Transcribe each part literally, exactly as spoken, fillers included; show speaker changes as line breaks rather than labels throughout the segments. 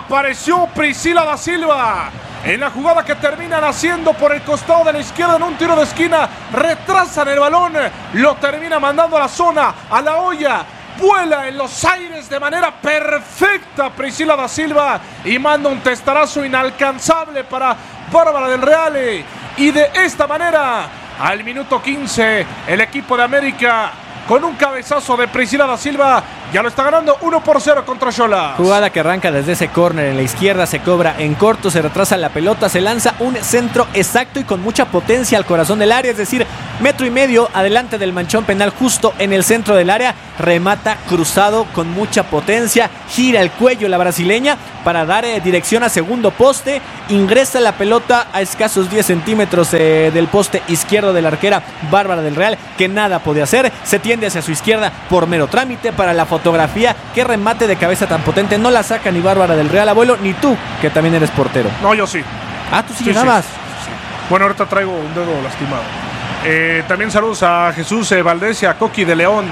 Apareció Priscila da Silva en la jugada que terminan haciendo por el costado de la izquierda en un tiro de esquina. Retrasan el balón, lo termina mandando a la zona, a la olla. Vuela en los aires de manera perfecta Priscila da Silva y manda un testarazo inalcanzable para Bárbara del Real. Y de esta manera, al minuto quince, el equipo de América, con un cabezazo de Priscila da Silva, ya lo está ganando uno por cero contra Xolas.
Jugada que arranca desde ese córner en la izquierda, se cobra en corto, se retrasa la pelota, se lanza un centro exacto y con mucha potencia al corazón del área, es decir, metro y medio adelante del manchón penal, justo en el centro del área, remata cruzado con mucha potencia, gira el cuello la brasileña para dar eh, dirección a segundo poste, ingresa la pelota a escasos diez centímetros eh, del poste izquierdo de la arquera Bárbara del Real, que nada podía hacer, se tiende hacia su izquierda por mero trámite para la fotografía. Qué remate de cabeza tan potente, no la saca ni Bárbara del Real, abuelo, ni tú, que también eres portero.
No, yo sí.
Ah, tú sí,
sí
llegabas.
Sí, sí, sí. Bueno, ahorita traigo un dedo lastimado. Eh, también saludos a Jesús eh, Valdés y a Coqui de León.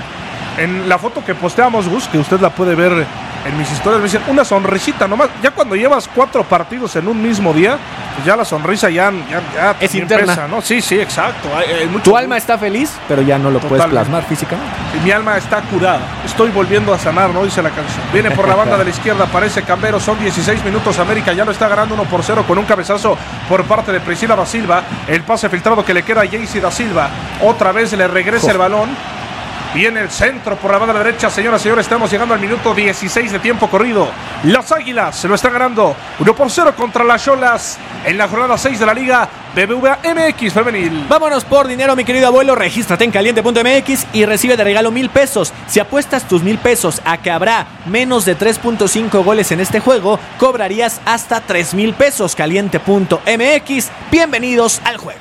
En la foto que posteamos, Gus, que usted la puede ver en mis historias, me dicen una sonrisita nomás. Ya cuando llevas cuatro partidos en un mismo día, pues ya la sonrisa ya, ya, ya
es interna,
pesa, ¿no? Sí, sí, exacto. Hay, hay mucho...
Tu alma está feliz, pero ya no lo Totalmente. puedes plasmar físicamente.
Y mi alma está curada. Estoy volviendo a sanar, ¿no? Dice la canción. Viene por la banda de la izquierda, aparece Cambero. Son dieciséis minutos. América ya lo está ganando uno por cero con un cabezazo por parte de Priscila da Silva. El pase filtrado que le queda a Jaycee da Silva. Otra vez le regresa oh. el balón. Viene el centro por la banda derecha, señoras y señores, estamos llegando al minuto dieciséis de tiempo corrido. Las Águilas se lo están ganando uno por cero contra las Xolas en la jornada seis de la Liga B B V A M X Femenil.
Vámonos por dinero, mi querido abuelo. Regístrate en caliente punto m x y recibe de regalo mil pesos. Si apuestas tus mil pesos a que habrá menos de tres punto cinco goles en este juego, cobrarías hasta tres mil pesos. caliente punto m x. Bienvenidos al juego.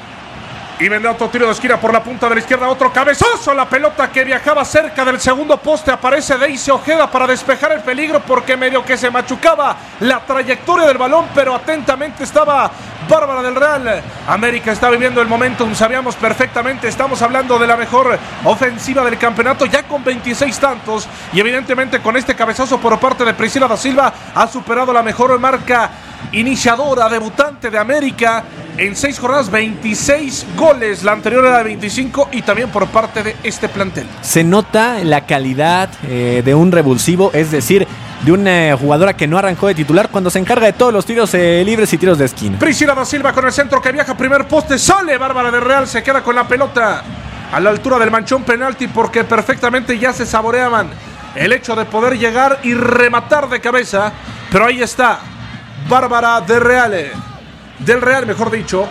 Y vendrá otro tiro de esquina por la punta de la izquierda, otro cabezazo, la pelota que viajaba cerca del segundo poste, aparece Daisy Ojeda para despejar el peligro porque medio que se machucaba la trayectoria del balón, pero atentamente estaba Bárbara del Real. América está viviendo el momentum, sabíamos perfectamente, estamos hablando de la mejor ofensiva del campeonato, ya con veintiséis tantos, y evidentemente con este cabezazo por parte de Priscila da Silva ha superado la mejor marca iniciadora, debutante de América en seis jornadas, veintiséis goles, la anterior era de veinticinco, y también por parte de este plantel.
Se nota la calidad eh, de un revulsivo, es decir, de una jugadora que no arrancó de titular cuando se encarga de todos los tiros eh, libres y tiros de esquina.
Priscila da Silva con el centro que viaja, primer poste, sale Bárbara del Real, se queda con la pelota a la altura del manchón penalti porque perfectamente ya se saboreaban el hecho de poder llegar y rematar de cabeza, pero ahí está Bárbara del Real, del Real mejor dicho,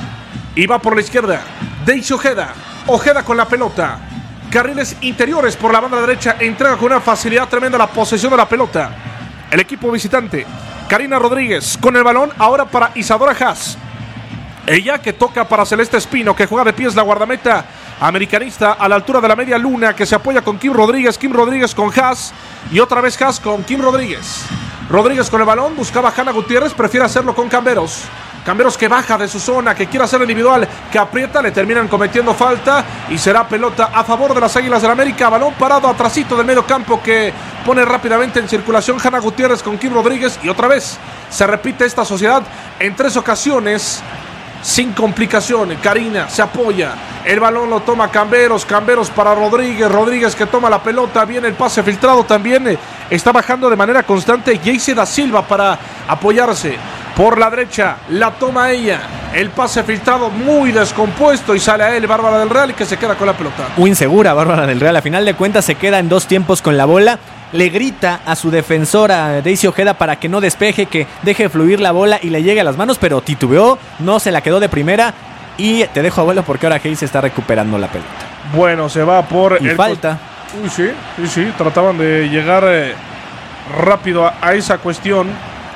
y va por la izquierda, Daisy Ojeda, Ojeda con la pelota, carriles interiores por la banda derecha, entrega con una facilidad tremenda la posesión de la pelota, el equipo visitante, Karina Rodríguez con el balón, ahora para Isadora Haas, ella que toca para Celeste Espino, que juega de pies la guardameta americanista a la altura de la media luna, que se apoya con Kim Rodríguez, Kim Rodríguez con Haas, y otra vez Haas con Kim Rodríguez. Rodríguez con el balón, buscaba a Hanna Gutiérrez, prefiere hacerlo con Camberos. Camberos que baja de su zona, que quiere hacer individual, que aprieta, le terminan cometiendo falta y será pelota a favor de las Águilas del América. Balón parado atrasito del medio campo que pone rápidamente en circulación Hanna Gutiérrez con Kim Rodríguez. Y otra vez se repite esta sociedad en tres ocasiones sin complicaciones. Karina se apoya, el balón lo toma Camberos, Camberos para Rodríguez, Rodríguez que toma la pelota, viene el pase filtrado también, eh, está bajando de manera constante Jaycee da Silva para apoyarse por la derecha, la toma ella, el pase filtrado muy descompuesto y sale a él Bárbara del Real que se queda con la pelota.
Muy insegura Bárbara del Real, a final de cuentas se queda en dos tiempos con la bola. Le grita a su defensora Daisy Ojeda para que no despeje, que deje fluir la bola y le llegue a las manos, pero titubeó, no se la quedó de primera. Y te dejo, abuelo, porque ahora Hayes está recuperando la pelota.
Bueno, se va por...
Y
el
falta.
Uy, sí, sí, sí, trataban de llegar eh, rápido a, a esa cuestión.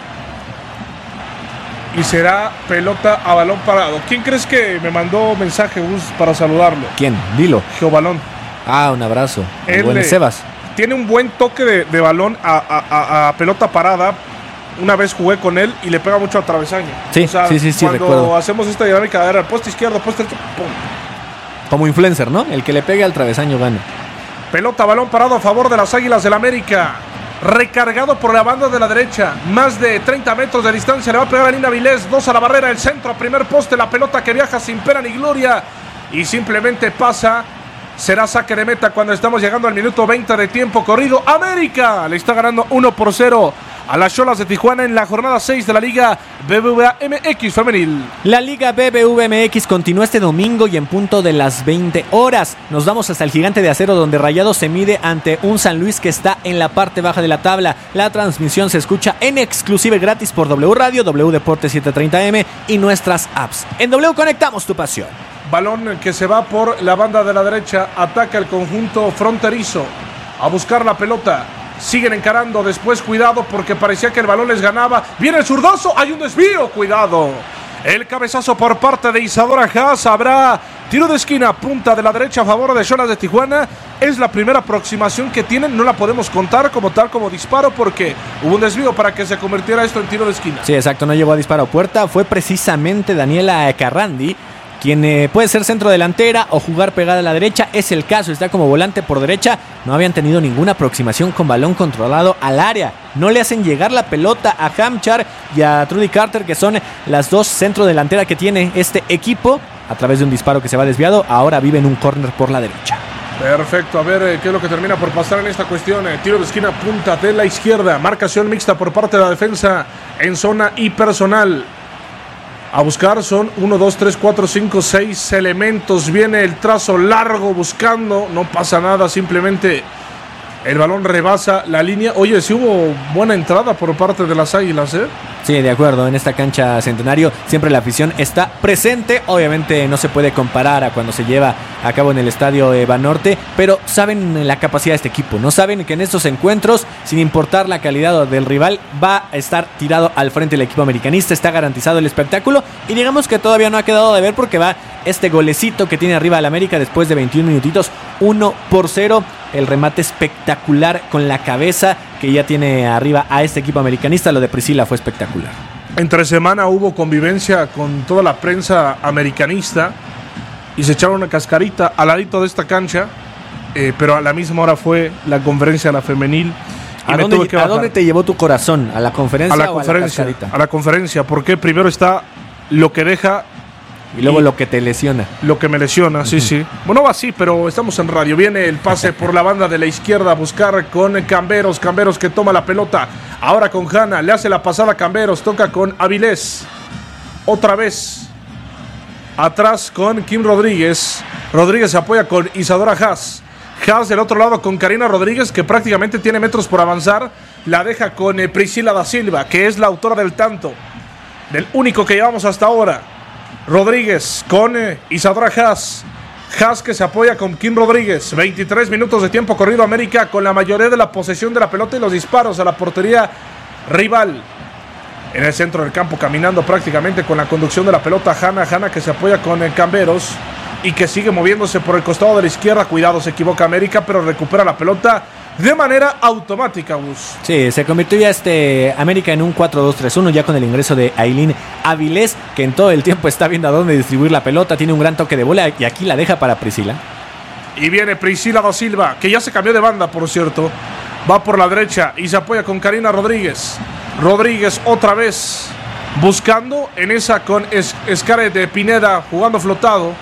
Y será pelota a balón parado. ¿Quién crees que me mandó mensaje, Gus, para saludarlo?
¿Quién? Dilo.
Geobalón.
Ah, un abrazo.
El
buen Sebas.
Tiene un buen toque de, de balón a, a, a, a pelota parada. Una vez jugué con él y le pega mucho a travesaño.
Sí, o sea, sí, sí, sí,
cuando
recuerdo.
hacemos esta dinámica de era poste izquierdo, poste derecho, ¡pum!
Como influencer, ¿no? El que le pegue al travesaño gana.
Pelota, balón parado a favor de las Águilas del América. recargado por la banda de la derecha, más de treinta metros de distancia, le va a pegar a Nina Vilés, dos a la barrera, el centro a primer poste, la pelota que viaja sin pena ni gloria y simplemente pasa. Será saque de meta cuando estamos llegando al minuto veinte de tiempo corrido. América le está ganando uno por cero a las Xolas de Tijuana en la jornada seis de la Liga B B V A M X femenil.
La Liga B B V M X continúa este domingo y en punto de las veinte horas. Nos vamos hasta el Gigante de Acero, donde Rayados se mide ante un San Luis que está en la parte baja de la tabla. La transmisión se escucha en exclusiva gratis por W Radio, W Deportes setecientos treinta M y nuestras apps. En W conectamos tu pasión.
Balón que se va por la banda de la derecha, ataca el conjunto fronterizo a buscar la pelota. Siguen encarando, después cuidado porque parecía que el balón les ganaba. Viene el zurdazo, hay un desvío, cuidado. El cabezazo por parte de Isadora Haas. Habrá tiro de esquina, punta de la derecha a favor de Xolas de Tijuana. Es la primera aproximación que tienen, no la podemos contar como tal, como disparo, porque hubo un desvío para que se convirtiera esto en tiro de esquina.
Sí, exacto, no llegó a disparo a puerta, fue precisamente Daniela Carrandi, quien eh, puede ser centro delantera o jugar pegada a la derecha. Es el caso, está como volante por derecha. No habían tenido ninguna aproximación con balón controlado al área. No le hacen llegar la pelota a Hamchar y a Trudy Carter, que son las dos centro delantera que tiene este equipo. A través de un disparo que se va desviado, ahora vive en un córner por la derecha.
Perfecto, a ver eh, qué es lo que termina por pasar en esta cuestión. Eh, tiro de esquina, punta de la izquierda. Marcación mixta por parte de la defensa en zona y personal. A buscar son uno, dos, tres, cuatro, cinco, seis elementos. Viene el trazo largo buscando. No pasa nada, simplemente el balón rebasa la línea. Oye, sí hubo buena entrada por parte de las Águilas, ¿eh?
Sí, de acuerdo. En esta cancha Centenario siempre la afición está presente. Obviamente no se puede comparar a cuando se lleva a cabo en el estadio eh, Banorte, pero saben la capacidad de este equipo, ¿no? Saben que en estos encuentros, sin importar la calidad del rival, va a estar tirado al frente el equipo americanista. Está garantizado el espectáculo y digamos que todavía no ha quedado de ver porque va este golecito que tiene arriba al América después de veintiún minutitos, uno por cero. El remate espectacular con la cabeza que ya tiene arriba a este equipo americanista. Lo de Priscila fue espectacular.
Entre semana hubo convivencia con toda la prensa americanista y se echaron una cascarita al ladito de esta cancha, eh, pero a la misma hora fue la conferencia de la femenil.
¿A dónde, ¿A dónde te llevó tu corazón? ¿A la conferencia
a la
o
conferencia,
a la cascarita?
A la conferencia, porque primero está lo que deja
y luego y lo que te lesiona.
Lo que me lesiona, sí, uh-huh. sí. Bueno, va así, pero estamos en radio. Viene el pase por la banda de la izquierda a buscar con Camberos. Camberos que toma la pelota. Ahora con Hanna. Le hace la pasada a Camberos. Toca con Avilés. Otra vez. Atrás con Kim Rodríguez. Rodríguez se apoya con Isadora Haas. Haas del otro lado con Karina Rodríguez, que prácticamente tiene metros por avanzar. La deja con eh, Priscila da Silva, que es la autora del tanto. Del único que llevamos hasta ahora. Rodríguez con eh, Isadora Haas. Haas que se apoya con Kim Rodríguez. veintitrés minutos de tiempo corrido. América con la mayoría de la posesión de la pelota y los disparos a la portería rival. En el centro del campo, caminando prácticamente con la conducción de la pelota, Hanna. Hanna que se apoya con eh, Camberos y que sigue moviéndose por el costado de la izquierda. Cuidado, se equivoca América, pero recupera la pelota de manera automática, Gus.
Sí, se convirtió ya este América en un cuatro dos tres uno ya con el ingreso de Ailín Avilés, que en todo el tiempo está viendo a dónde distribuir la pelota, tiene un gran toque de bola y aquí la deja para Priscila.
Y viene Priscila da Silva, que ya se cambió de banda, por cierto. Va por la derecha y se apoya con Karina Rodríguez. Rodríguez otra vez buscando en esa con es- Escare de Pineda jugando flotado.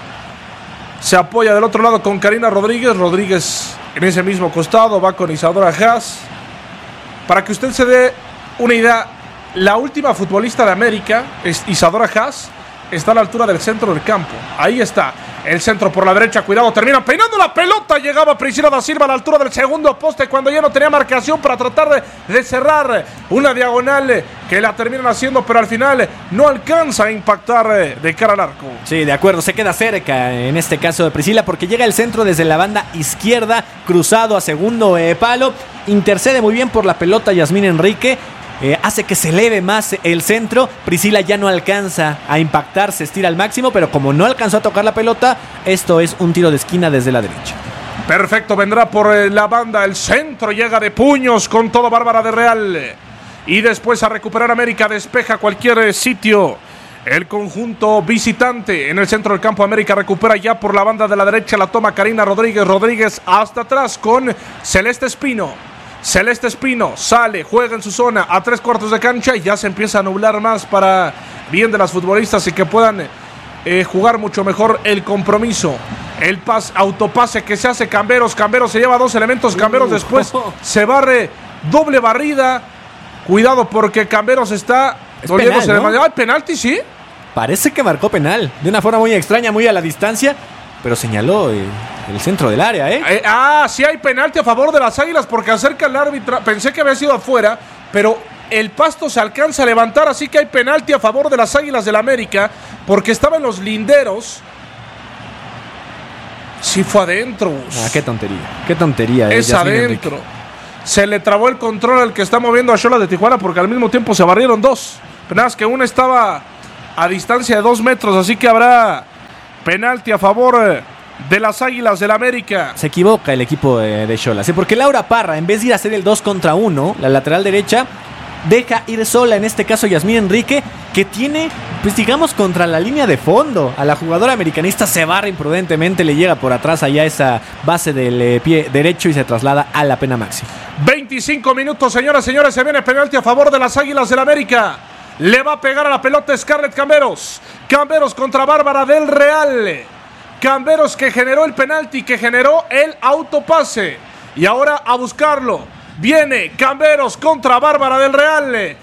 Se apoya del otro lado con Karina Rodríguez. Rodríguez en ese mismo costado va con Isadora Haas. Para que usted se dé una idea, la última futbolista de América, es Isadora Haas, está a la altura del centro del campo. Ahí está, el centro por la derecha, cuidado, termina peinando la pelota. Llegaba Priscila da Silva a la altura del segundo poste cuando ya no tenía marcación para tratar de, de cerrar una diagonal que la terminan haciendo, pero al final no alcanza a impactar de cara al arco.
Sí, de acuerdo, se queda cerca en este caso de Priscila porque llega el centro desde la banda izquierda, cruzado a segundo eh, palo, intercede muy bien por la pelota Yasmín Enrique. Eh, hace que se eleve más el centro. Priscila ya no alcanza a impactar, se estira al máximo, pero como no alcanzó a tocar la pelota, esto es un tiro de esquina desde la derecha.
Perfecto, vendrá por eh, la banda, el centro llega de puños con todo Bárbara de Real. Y después a recuperar América, despeja cualquier eh, sitio. El conjunto visitante en el centro del campo. América recupera ya por la banda de la derecha, la toma Karina Rodríguez. Rodríguez hasta atrás con Celeste Espino. Celeste Espino sale, juega en su zona a tres cuartos de cancha y ya se empieza a nublar más para bien de las futbolistas y que puedan eh, jugar mucho mejor el compromiso. El pas, autopase que se hace Camberos, Camberos se lleva dos elementos, Camberos uh, después oh. se barre, doble barrida. Cuidado porque Camberos está doliéndose de manera. ¿Hay penalti, sí?
Parece que marcó penal, de una forma muy extraña, muy a la distancia, pero señaló eh, el centro del área, ¿eh?
¿eh? Ah, sí hay penalti a favor de las Águilas porque acerca el árbitro. Pensé que había sido afuera, pero el pasto se alcanza a levantar, así que hay penalti a favor de las Águilas del América porque estaba en los linderos. Sí fue adentro.
Ah, qué tontería, qué tontería.
Es eh, adentro. Se le trabó el control al que está moviendo a Xola de Tijuana porque al mismo tiempo se barrieron dos. Pero nada más que una estaba a distancia de dos metros, así que habrá penalti a favor de las Águilas del América.
Se equivoca el equipo de, de Xola, ¿sí? Porque Laura Parra, en vez de ir a hacer el dos contra uno, la lateral derecha, deja ir sola, en este caso Yasmín Enrique, que tiene, pues digamos, contra la línea de fondo. A la jugadora americanista se barra imprudentemente, le llega por atrás allá esa base del eh, pie derecho y se traslada a la pena máxima.
veinticinco minutos, señoras y señores, se viene penalti a favor de las Águilas del América. Le va a pegar a la pelota Scarlett Camberos. Camberos contra Bárbara del Real. Camberos que generó el penalti, que generó el autopase. Y ahora a buscarlo. Viene Camberos contra Bárbara del Real.